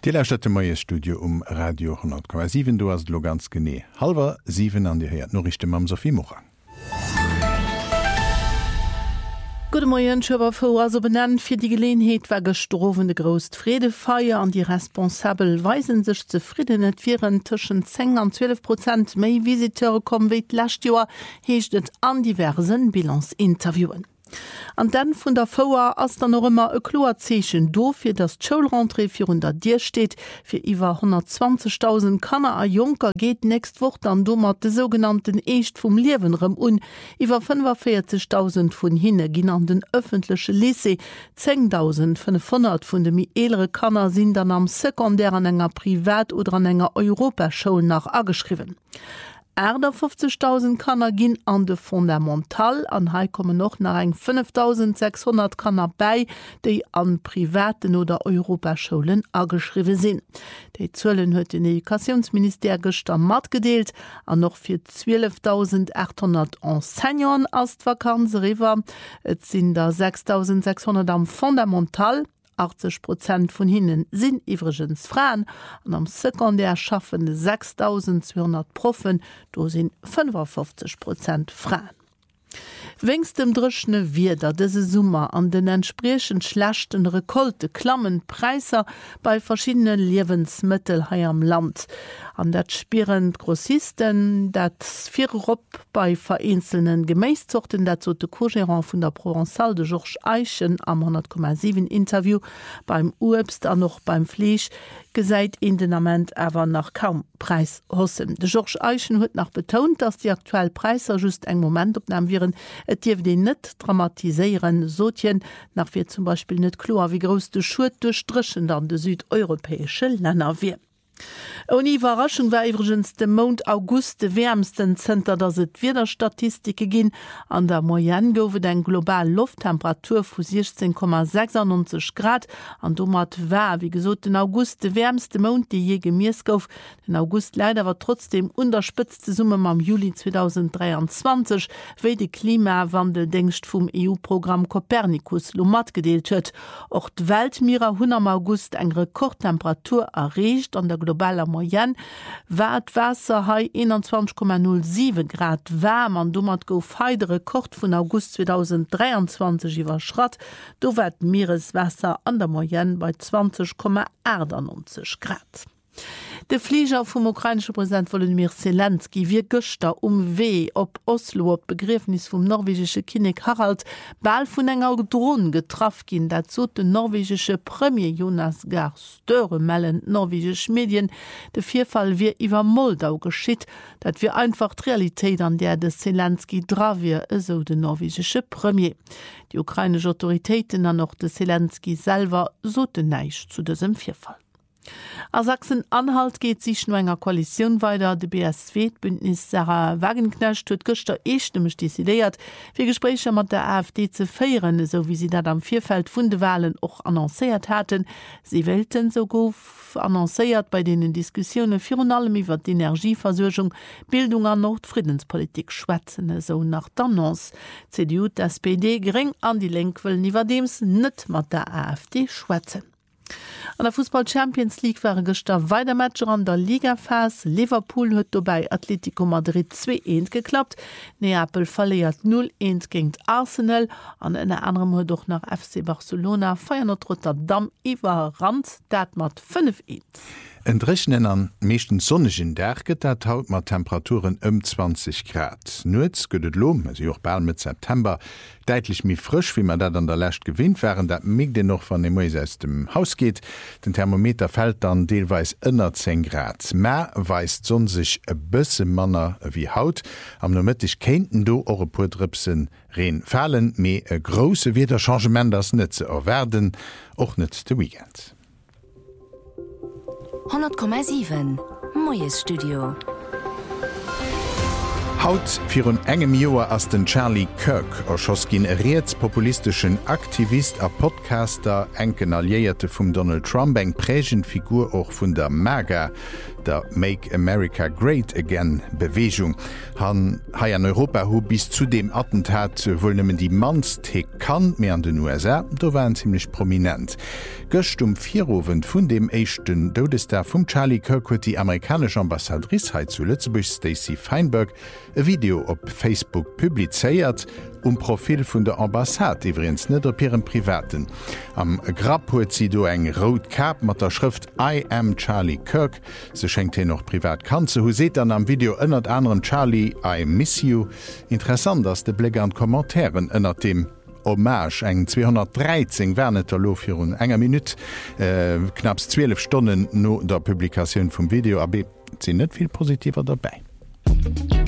Die lauschte meies Studio Radio 10,7 du hast lo ganz gené. Halber 7 an die Herr Norrichte Mam Sophie Morang. Gute Morgen, Schöber vor, so benannt für die Gelegenheit war gestorben de Grost Friedefeier an die Responsabel weisen sich zufrieden et viren zwischen 10 und 12% mei Visiteure kommen wie last Jahr hecht et an diversen Bilanzinterviewen. An den vun der VA ass dann noch immer e Kloerzeechen dofir dat Schulrentrée fir unter Dir steht, fir iwwer 120.000 Kanner a Junker geht nächst Woche an dummer de sogenannten Echt vum Liewenrem iwwer 45.000 vun hinne genannten öffentliche Lycée, 10.500 vun de mi elere Kanner sind dann am sekundär an enger Privat- oder an enger Europaschule nach ageschrieben. 50.000 Kanner ginn an de Fundamental, an hai kommen noch nach eng 5.600 Kanner bei, déi an privaten oder Europaschulen ageschriwe sinn. Déi Zëllen huet den Edukationsminister gestern mat gedeelt, an noch fir 12.800 Enseignants as d'Vakanz riwer. Et sinn da 6.600 am Fundamental, 80% von hinnen sind übrigens Frauen und am Sekundär schaffen 6.200 Profen, da sind 55% Frauen. Wengst dem drschne Wider dese Summer an den entsprechend schlechten Rekolte klammen Preiser bei verschiedenen Lebensmittel hier am Land. An dat spieren Grossisten, dat Firop bei vereinzelten Gemäßzuchten, dat so de Co-Gérant von der Provençal de Georges Eichen am 100,7 Interview beim Obst an noch beim Fleisch geseit in den Amment aber nach kaum Preis hossen. De Georges Eichen huet nach betont, dass die aktuell Preise just eng Moment opnahmen wären, et dief den net dramatiseieren Sotien nach wie zum Beispiel net klar, wie groß de Schuld durchstrichen dann de südeuropäische Länder wie. Ohne Überraschung war übrigens dem Mond August de wärmsten Center, dass es wieder Statistike gin. An der Moyenne gowe den global Lufttemperatur von 16,96 Grad. An domat war, wie gesagt, den August de wärmste Mond, die je gemies gouf. Den August leider war trotzdem unterspitzte Summe am Juli 2023, wie die Klimawandel denkst vom EU-Programm Copernicus Lomat gedeelt huet. Auch die Weltmeere hun am August eng Rekordtemperatur erreicht. An der globaler Moyenne war d'Wasser hai 21,07 Grad warm, an dummert gouf heide Rekord vun August 2023 iwwerschrott, do war Meereswasser an der Moyenne bei 20,98 Grad. De Flieger vom ukrainische Präsident Volodymyr Zelensky wie Göster Weh op Oslo op Begräbnis vom norwegische König Harald bald vun enger Drohnen getroffen gin, dat so de norwegische Premier Jonas Gahr Støre mellen norwegisch Medien. De Vierfall wie iwwer Moldau geschitt, dat wir einfach die Realität an der de Zelensky dravier so de norwegische Premier. Die ukrainische Autoritäten an noch de Zelensky selber so de neisch zu diesem Vierfall. A Sachsen-Anhalt geht sich nur enger Koalition weiter. De BSW-Bündnis Sarah Wagenknecht huet gëster einstimmig décidéiert, fir Gespräche mat der AfD zu feieren, so wie sie dat am Vierfeld vun de Wahlen auch annoncéiert hatten. Sie wählten so gouf annoncéiert bei denen Diskussionen für allem iwwer die Energieversorgung, Bildung an Nordfriedenspolitik schwätzen, so nach d'Annonce. CDU, SPD gering an die Lenkwellen iwwerdems net mat der AfD schwätzen. An der Fußball-Champions League waren gestern weiter Matcher an der Liga-Phase. Liverpool hat dabei Atletico Madrid 2-1 geklappt. Neapel verliert 0-1 gegen Arsenal. An einer anderen hat doch nach FC Barcelona Feyenoord Rotterdam überrannt. Dat mat 5-1. En Rechnen an meeschten sonnigen Därke, dat haut mat Temperaturen 20 Grad. Nuets gëtt Lom, joch bald mit September, deitlich mi frisch, wie man dat an der Lächt gewinnt wären, dat még den noch van dem Moise aus dem Haus geht. Den Thermometer fällt dann deelweis ënner 10 Grad. Mä weist son sich e bësse Manner wie Haut. Am nomittig kenten do eure Pudripsen reen fallen, méi e grosse Wederchangement das Netze erwerden, och net de Weekend. 100,7 Moyes Studio. Haut fir un engem Joer ass den Charlie Kirk erschoss ginn reetspopulistischen Aktivist a Podcaster enken Alliierte vum Donald Trump eng prégent Figur och vun der MAGA, der Make America Great Again Bewegung. Han hai an Europa hu bis zu dem Attentat wohl nëmmen die Manste kann mé an den USA, do waren ziemlich prominent. Gëcht 4 vun dem échten Todesster vum Charlie Kirk huet die amerikanische Ambassadriceheit zu Lützeburg Stacey Feinberg e Video op Facebook publizeiert Profil vun der Ambassade iwrens net op ihrem Privaten. Am Grab huet sie do eng Rot Cap mat der Schrift I am Charlie Kirk. Se schenkt hin noch privat Kanze. Hu seet dann am Video ënnert anderen Charlie I miss you. Interessant ass de Bläger an Kommentaren ënnert dem Hommage eng 213 Werneter Lofirun enger Minut knapps 12 Stunden no der Publikaoun vum Video, aber sinn net viel positiver dabei.